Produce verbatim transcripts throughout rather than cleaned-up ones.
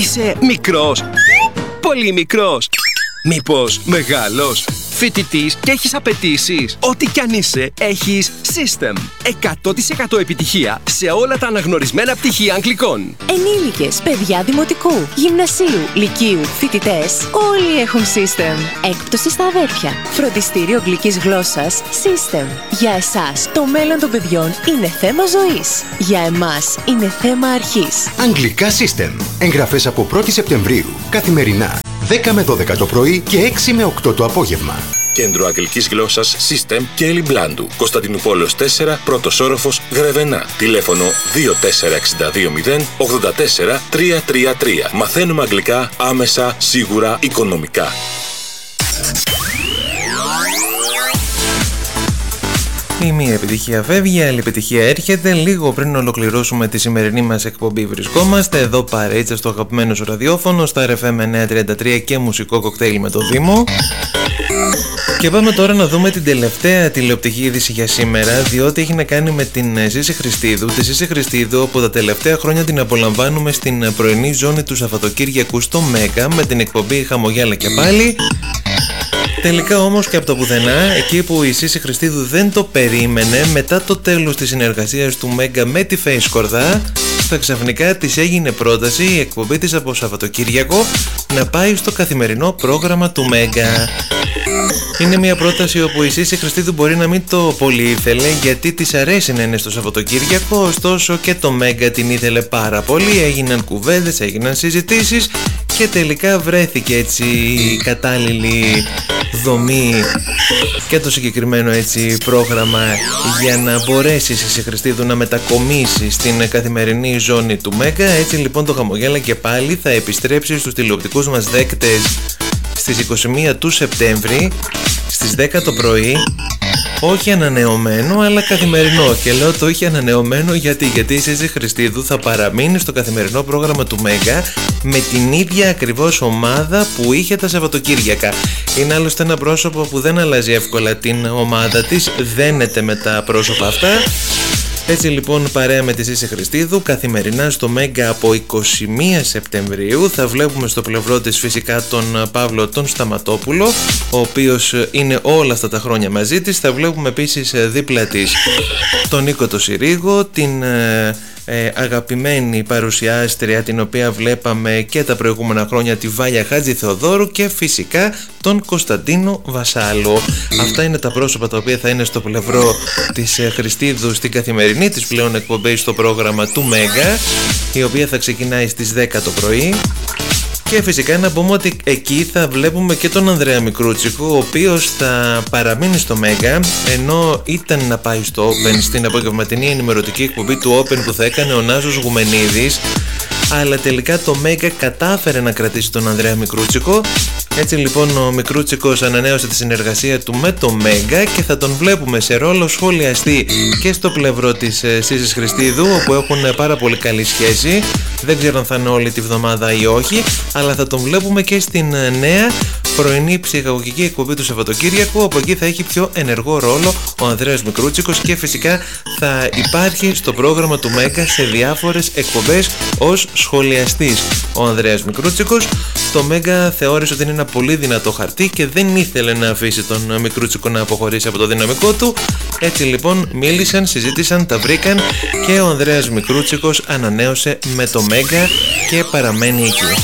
Είσαι μικρός, πολύ μικρός, μήπως μεγάλος, φοιτητής και έχεις απαιτήσεις? Ό,τι κι αν είσαι, έχεις System. εκατό τοις εκατό επιτυχία σε όλα τα αναγνωρισμένα πτυχία αγγλικών. Ενήλικες, παιδιά δημοτικού, γυμνασίου, λυκείου, φοιτητές, όλοι έχουν System. Έκπτωση στα αδέρφια. Φροντιστήριο αγγλικής γλώσσας System. Για εσάς, το μέλλον των παιδιών είναι θέμα ζωής. Για εμάς, είναι θέμα αρχής. Αγγλικά System. Εγγραφές από πρώτη Σεπτεμβρίου. Καθημερινά. δέκα με δώδεκα το πρωί και έξι με οκτώ το απόγευμα. Κέντρο Αγγλικής Γλώσσας System και Ελιμπλάντου. Κωνσταντινούπολεως τέσσερα, πρώτος όροφος, Γρεβενά. Τηλέφωνο δύο τέσσερα έξι δύο μηδέν ογδόντα τέσσερα τριακόσια τριάντα τρία. Μαθαίνουμε αγγλικά άμεσα, σίγουρα, οικονομικά. Η μία επιτυχία φεύγει, η άλλη επιτυχία έρχεται. Λίγο πριν ολοκληρώσουμε τη σημερινή μας εκπομπή βρισκόμαστε εδώ παρέτσα στο αγαπημένο σου ραδιόφωνο, στα Αρ Εφ Εμ εννιακόσια τριάντα τρία και μουσικό κοκτέιλ με το Δήμο. Και πάμε τώρα να δούμε την τελευταία τηλεοπτική είδηση για σήμερα, διότι έχει να κάνει με την Σύση Χριστίδου. Τη Σύση Χριστίδου από τα τελευταία χρόνια την απολαμβάνουμε στην πρωινή ζώνη του Σαββατοκύριακου στο Μέγκα με την εκπομπή Χαμογιάλα και πάλι. Τελικά όμως και από το πουθενά, εκεί που η Σύση Χριστίδου δεν το περίμενε, μετά το τέλος της συνεργασίας του Μέγκα με τη Face Κορδά, στα ξαφνικά της έγινε πρόταση η εκπομπή της από Σαββατοκύριακο να πάει στο καθημερινό πρόγραμμα του Μέγκα. Είναι μια πρόταση όπου η Σύση Χριστίδου μπορεί να μην το πολύ ήθελε, γιατί της αρέσει να είναι στο Σαββατοκύριακο, ωστόσο και το Μέγκα την ήθελε πάρα πολύ, έγιναν κουβέντες, έγιναν συζητήσεις και τελικά βρέθηκε έτσι η κατάλληλη δομή και το συγκεκριμένο έτσι πρόγραμμα για να μπορέσει η Σύση Χριστίδου να μετακομίσει στην καθημερινή ζώνη του Μέγκα. Έτσι λοιπόν το Χαμογέλα και πάλι θα επιστρέψει στους τηλεοπτικούς μας δέκτες στις είκοσι μία του Σεπτέμβρη στις δέκα το πρωί, όχι ανανεωμένο αλλά καθημερινό. Και λέω το όχι ανανεωμένο γιατί, γιατί η Σύση Χριστίδου θα παραμείνει στο καθημερινό πρόγραμμα του Μέγκα με την ίδια ακριβώς ομάδα που είχε τα Σαββατοκύριακα. Είναι άλλωστε ένα πρόσωπο που δεν αλλάζει εύκολα την ομάδα της, δένεται με τα πρόσωπα αυτά. Έτσι λοιπόν παρέα με τη Σύση Χριστίδου καθημερινά στο Μέγκα από είκοσι μία Σεπτεμβρίου θα βλέπουμε στο πλευρό της φυσικά τον Παύλο τον Σταματόπουλο, ο οποίος είναι όλα αυτά τα χρόνια μαζί της. Θα βλέπουμε επίσης δίπλα της τον Νίκο το Συρίγο, την ε, αγαπημένη παρουσιάστρια την οποία βλέπαμε και τα προηγούμενα χρόνια, τη Βάλια Χάτζη Θεοδόρου, και φυσικά τον Κωνσταντίνο Βασάλο. Αυτά είναι τα πρόσωπα τα οποία θα είναι στο πλευρό της Χριστίδου στην καθημερινή της πλέον εκπομπή στο πρόγραμμα του Μέγκα, η οποία θα ξεκινάει στις δέκα το πρωί. Και φυσικά να πούμε ότι εκεί θα βλέπουμε και τον Ανδρέα Μικρούτσικο, ο οποίος θα παραμείνει στο Μέγκα, ενώ ήταν να πάει στο Open, στην απογευματινή ενημερωτική εκπομπή του Open που θα έκανε ο Νάσος Γουμενίδης, αλλά τελικά το Μέγκα κατάφερε να κρατήσει τον Ανδρέα Μικρούτσικο. Έτσι λοιπόν ο Μικρούτσικος ανανέωσε τη συνεργασία του με το Μέγκα και θα τον βλέπουμε σε ρόλο σχολιαστή και στο πλευρό της ε, Σύσης Χριστίδου, όπου έχουν πάρα πολύ καλή σχέση. Δεν ξέρω αν θα είναι όλη τη βδομάδα ή όχι, αλλά θα τον βλέπουμε και στην ε, νέα πρωινή ψυχαγωγική εκπομπή του Σαββατοκύριακου, όπου εκεί θα έχει πιο ενεργό ρόλο ο Ανδρέας Μικρούτσικος και φυσικά θα υπάρχει στο πρόγραμμα του Μέγκα σε διάφορες εκπομπές ως σχολιαστής ο Ανδρέας Μικρούτσικος. Το Μέγκα θεώρησε ότι είναι ένα πολύ δυνατό χαρτί και δεν ήθελε να αφήσει τον Μικρούτσικο να αποχωρήσει από το δυναμικό του. Έτσι λοιπόν μίλησαν, συζήτησαν, τα βρήκαν και ο Ανδρέας Μικρούτσικος ανανέωσε με το Μέγκα και παραμένει εκεί.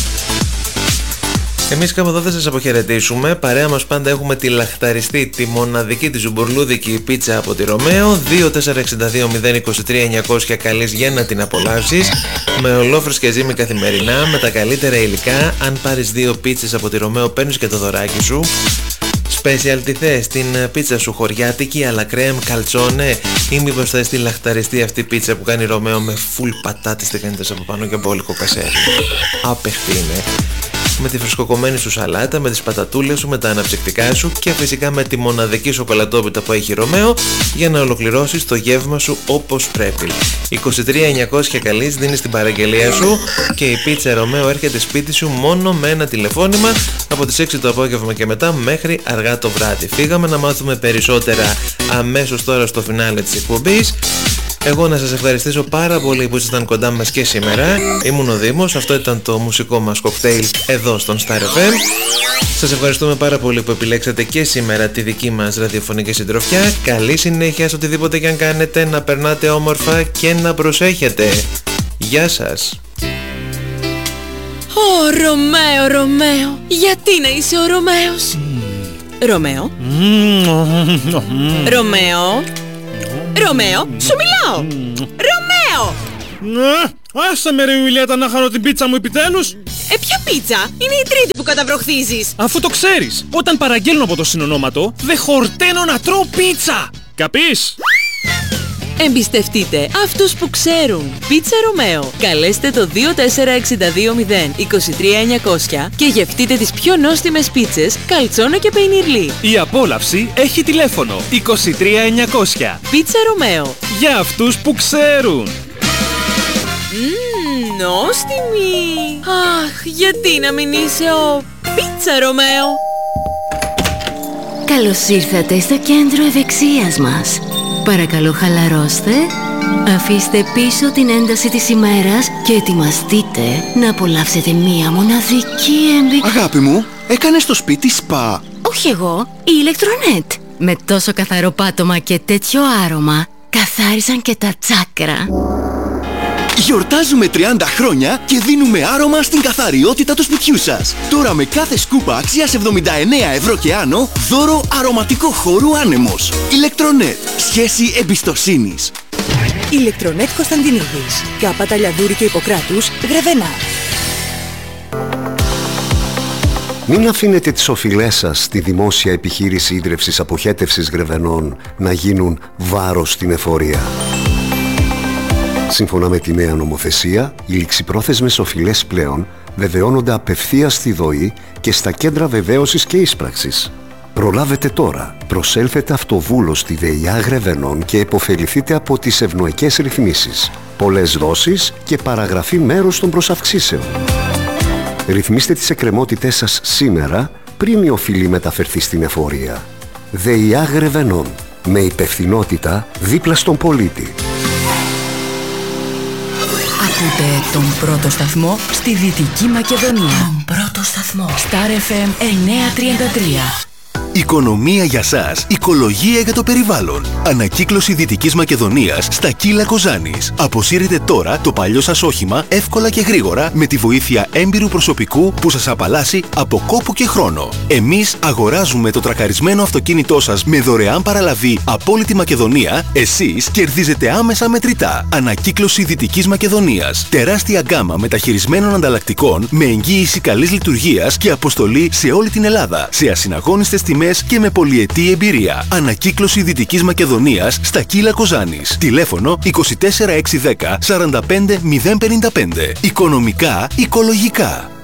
Εμείς κάπου εδώ θα σας αποχαιρετήσουμε. Παρέα μας πάντα έχουμε τη λαχταριστή, τη μοναδική, τη ζουμπουρλούδικη πίτσα από τη Ρωμαίο. Δύο τέσσερα έξι δύο μηδέν είκοσι τρία εννιακόσια καλείς για να την απολαύσεις. Με ολόφρυσκια ζύμη καθημερινά, με τα καλύτερα υλικά. Αν πάρεις δύο πίτσες από τη Ρωμαίο παίρνεις και το δωράκι σου. Special τι θες, την πίτσα σου χωριάτικη, αλλά κρέμ, καλτσόνε, ή μήπως θες τη λαχταριστή αυτή πίτσα που κάνει Ρωμαίο με φουλ πατάτες τηγανιτές από πάνω και μπόλικο κασέρι. Άπεχτη είναι. Με τη φρεσκοκομμένη σου σαλάτα, με τις πατατούλες σου, με τα αναψυκτικά σου και φυσικά με τη μοναδική σοκολατόπιτα που έχει Ρωμαίο για να ολοκληρώσεις το γεύμα σου όπως πρέπει. είκοσι τρία εννιακόσια καλείς, δίνεις την παραγγελία σου και η πίτσα Ρωμαίο έρχεται σπίτι σου μόνο με ένα τηλεφώνημα από τις έξι το απόγευμα και μετά μέχρι αργά το βράδυ. Φύγαμε να μάθουμε περισσότερα αμέσως τώρα στο φινάλε της εκπομπής. Εγώ να σας ευχαριστήσω πάρα πολύ που ήσασταν κοντά μας και σήμερα. Ήμουν ο Δήμος, αυτό ήταν το μουσικό μας κοκτέιλ εδώ στον Star εφ εμ. Σας ευχαριστούμε πάρα πολύ που επιλέξατε και σήμερα τη δική μας ραδιοφωνική συντροφιά. Καλή συνέχεια σε οτιδήποτε και αν κάνετε, να περνάτε όμορφα και να προσέχετε. Γεια σας. Ω, Ρωμαίο, Ρωμαίο, γιατί να είσαι ο Ρωμαίος? Ρωμαίο. Ρωμαίο. Ρωμαίο, σου μιλάω. Ρωμαίο. Άσε με ρε Ιουλιέτα να χαρώ την πίτσα μου επιτέλους. Ε, ποια πίτσα? Είναι η τρίτη που καταβροχθίζεις. Αφού το ξέρεις, όταν παραγγέλνω από το συνονόματο, δεν χορταίνω να τρώω πίτσα. Καπείς? Εμπιστευτείτε αυτούς που ξέρουν. Πίτσα Ρωμαίο. Καλέστε το δύο τέσσερα έξι δύο μηδέν είκοσι τρία εννιακόσια και γευτείτε τις πιο νόστιμες πίτσες καλτσόνο και πεϊνιρλί. Η απόλαυση έχει τηλέφωνο είκοσι τρία εννιακόσια. Πίτσα Ρωμαίο. Για αυτούς που ξέρουν. Μμμ, νόστιμη. Αχ, γιατί να μην είσαι ο Πίτσα Ρωμαίο. Καλώς ήρθατε στο κέντρο ευεξίας μας. Παρακαλώ χαλαρώστε, αφήστε πίσω την ένταση της ημέρας και ετοιμαστείτε να απολαύσετε μία μοναδική εμπειρία. Αγάπη μου, έκανες το σπίτι σπα? Όχι εγώ, η Ηλεκτρονέτ. Με τόσο καθαρό πάτωμα και τέτοιο άρωμα, καθάρισαν και τα τσάκρα. Γιορτάζουμε τριάντα χρόνια και δίνουμε άρωμα στην καθαριότητα του σπιτιού σας. Τώρα με κάθε σκούπα αξίας εβδομήντα εννέα ευρώ και άνω, δώρο αρωματικό χώρου άνεμος. Ηλεκτρονέτ. Σχέση εμπιστοσύνης. Ηλεκτρονέτ Κωνσταντινίδης. Κάπα Λιαδούρη και Ιπποκράτους, Γρεβενά. Μην αφήνετε τις οφειλές σας στη δημόσια επιχείρηση ίδρευσης αποχέτευσης Γρεβενών να γίνουν βάρος στην εφορία. Σύμφωνα με τη νέα νομοθεσία, οι ληξιπρόθεσμες οφειλές πλέον βεβαιώνονται απευθείας στη ΔΟΗ και στα κέντρα βεβαίωσης και ίσπραξης. Προλάβετε τώρα. Προσέλθετε αυτοβούλος στη ΔΕΙΑ Γρεβενών και επωφεληθείτε από τις ευνοϊκές ρυθμίσεις. Πολλές δόσεις και παραγραφή μέρους των προσαυξήσεων. Ρυθμίστε τις εκκρεμότητές σας σήμερα πριν η οφειλή μεταφερθεί στην εφορία. ΔΕΙΑ Γρεβενών. Με υπευθυνότητα δίπλα στον πολίτη. Ακούτε τον πρώτο σταθμό στη Δυτική Μακεδονία. Τον πρώτο σταθμό. Star εφ εμ εννιακόσια τριάντα τρία. Οικονομία για σας, οικολογία για το περιβάλλον. Ανακύκλωση Δυτικής Μακεδονίας στα Κύλα Κοζάνης. Αποσύρετε τώρα το παλιό σας όχημα εύκολα και γρήγορα με τη βοήθεια έμπειρου προσωπικού που σας απαλλάσσει από κόπο και χρόνο. Εμείς αγοράζουμε το τρακαρισμένο αυτοκίνητό σας με δωρεάν παραλαβή από όλη τη Μακεδονία. Εσείς κερδίζετε άμεσα μετρητά. Ανακύκλωση Δυτικής Μακεδονίας. Τεράστια γκάμα μεταχειρισμένων ανταλλακτικών με εγγύηση καλής λειτουργίας και αποστολή σε όλη την Ελλάδα. Σε ασυναγώνιστες τιμές και με πολυετή εμπειρία. Ανακύκλωση Δυτικής Μακεδονίας στα Κύλα Κοζάνης. Τηλέφωνο είκοσι τέσσερα έξι δέκα σαράντα πέντε μηδέν πενήντα πέντε. Οικονομικά, οικολογικά.